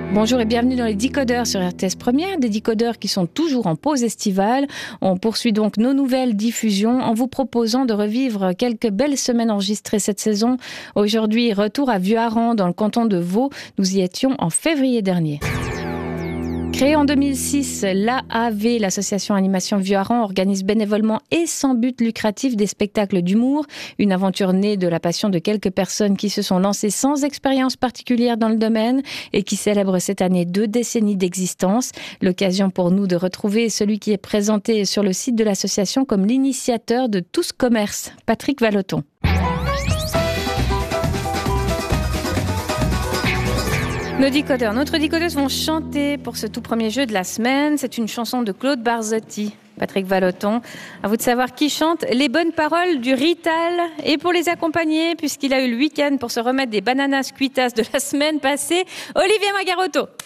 Bonjour et bienvenue dans les Décodeurs sur RTS Première, des décodeurs qui sont toujours en pause estivale. On poursuit donc nos nouvelles diffusions en vous proposant de revivre quelques belles semaines enregistrées cette saison. Aujourd'hui, retour à Vieux-Hareng dans le canton de Vaud. Nous y étions en février dernier. Créée en 2006, l'AAV, l'association Animation Vieux-Hareng, organise bénévolement et sans but lucratif des spectacles d'humour. Une aventure née de la passion de quelques personnes qui se sont lancées sans expérience particulière dans le domaine et qui célèbrent cette année 2 décennies d'existence. L'occasion pour nous de retrouver celui qui est présenté sur le site de l'association comme l'initiateur de Tous Commerce, Patrick Vallotton. Nos décodeurs, notre décodeuse vont chanter pour ce tout premier jeu de la semaine. C'est une chanson de Claude Barzotti. Patrick Vallotton, à vous de savoir qui chante les bonnes paroles du Rital. Et pour les accompagner, puisqu'il a eu le week-end pour se remettre des bananas cuitas de la semaine passée, Olivier Magarotto.